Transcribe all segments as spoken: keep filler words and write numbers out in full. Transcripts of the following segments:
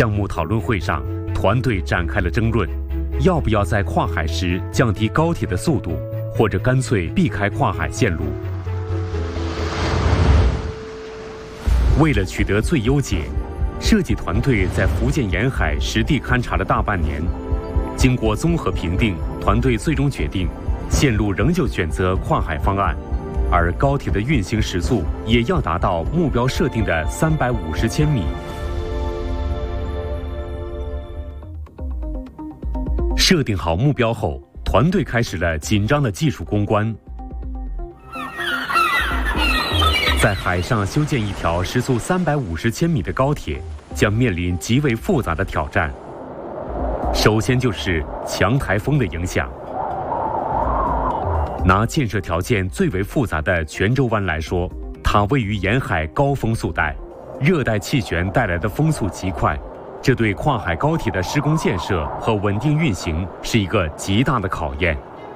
项目讨论会上，团队展开了争论，要不要在跨海时降低高铁的速度，或者干脆避开跨海线路。为了取得最优解，设计团队在福建沿海实地勘察了大半年。经过综合评定，团队最终决定，线路仍旧选择跨海方案，而高铁的运行时速也要达到目标设定的三百五十千米。设定好目标后，团队开始了紧张的技术攻关。在海上修建一条时速三百五十千米的高铁，将面临极为复杂的挑战。首先就是强台风的影响。拿建设条件最为复杂的泉州湾来说，它位于沿海高风速带，热带气旋带来的风速极快，这对跨海高铁的施工建设和稳定运行是一个极大的考验。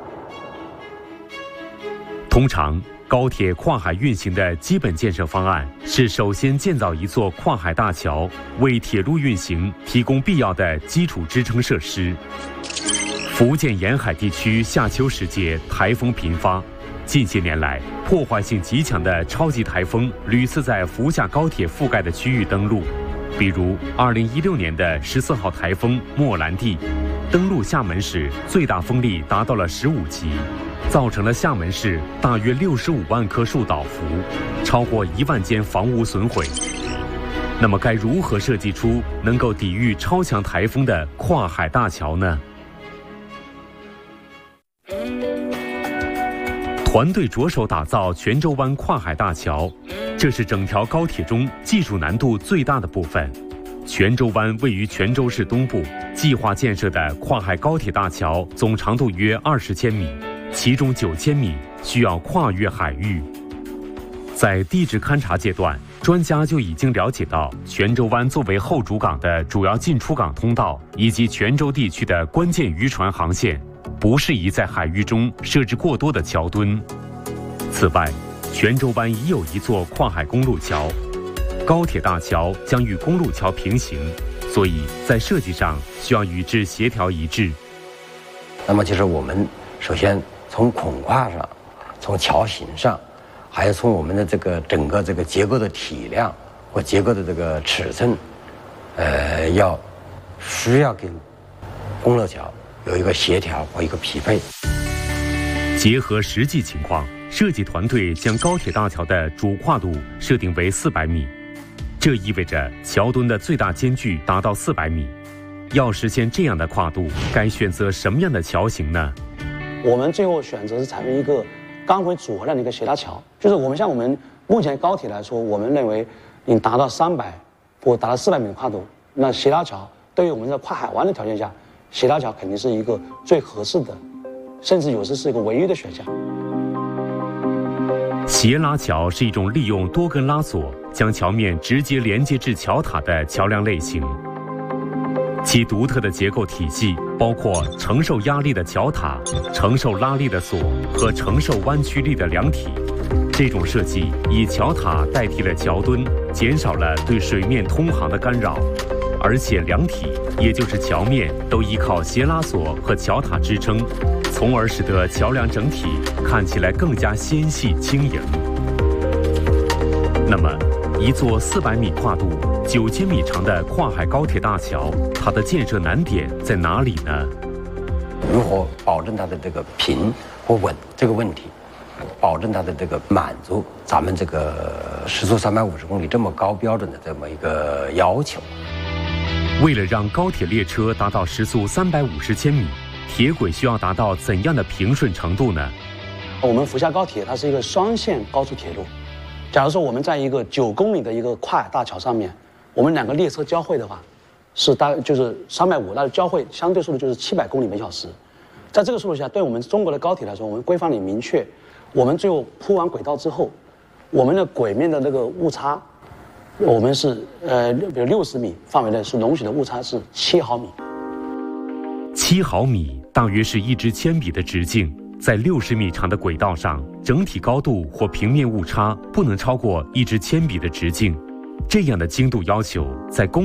通常，高铁跨海运行的基本建设方案是首先建造一座跨海大桥，为铁路运行提供必要的基础支撑设施。福建沿海地区夏秋时节台风频发，近些年来破坏性极强的超级台风屡次在福厦高铁覆盖的区域登陆，比如二零一六年的十四号台风莫兰蒂，登陆厦门时最大风力达到了十五级，造成了厦门市大约六十五万棵树倒伏，超过一万间房屋损毁。那么该如何设计出能够抵御超强台风的跨海大桥呢？团队着手打造泉州湾跨海大桥，这是整条高铁中技术难度最大的部分。泉州湾位于泉州市东部，计划建设的跨海高铁大桥总长度约二十千米，其中九千米需要跨越海域。在地质勘察阶段，专家就已经了解到，泉州湾作为后主港的主要进出港通道，以及泉州地区的关键渔船航线，不适宜在海域中设置过多的桥墩。此外，泉州湾已有一座跨海公路桥，高铁大桥将与公路桥平行，所以在设计上需要与之协调一致。 那么就是我们首先从孔跨上，从桥型上，还有从我们的这个整个这个结构的体量或结构的这个尺寸，呃，要需要跟公路桥有一个协调和一个匹配。 结合实际情况，设计团队将高铁大桥的主跨度设定为四百米，这意味着桥墩的最大间距达到四百米。要实现这样的跨度，该选择什么样的桥型呢？ 我们最后选择是采用一个钢轨组合的一个斜拉桥，就是我们像我们目前高铁来说，我们认为你达到三百或达到四百米的跨度，那斜拉桥对于我们在跨海湾的条件下，斜拉桥肯定是一个最合适的，甚至有时是一个唯一的选项。 斜拉桥是一种利用多根拉索将桥面直接连接至桥塔的桥梁类型，其独特的结构体系包括承受压力的桥塔、承受拉力的索和承受弯曲力的梁体。这种设计以桥塔代替了桥墩，减少了对水面通航的干扰，而且梁体也就是桥面都依靠斜拉索和桥塔支撑，从而使得桥梁整体看起来更加纤细轻盈。那么一座四百米跨度、九千米长的跨海高铁大桥，它的建设难点在哪里呢？ 如何保证它的这个平和稳这个问题，保证它的这个满足咱们这个时速三百五十公里这么高标准的这么一个要求。 为了让高铁列车达到时速三百五十千米，铁轨需要达到怎样的平顺程度呢？ 我们福厦高铁它是一个双线高速铁路。假如说我们在一个九公里的一个跨海大桥上面，我们两个列车交汇的话，是大就是三百五，那交汇相对速度就是七百公里每小时。在这个速度下，对我们中国的高铁来说，我们规范里明确，我们最后铺完轨道之后，我们的轨面的那个误差，我们是呃，比如六十米范围内是容许的误差是七毫米。 七毫米大约是一支铅笔的直径。在六十米长的轨道上，整体高度或平面误差不能超过一支铅笔的直径。这样的精度要求，在工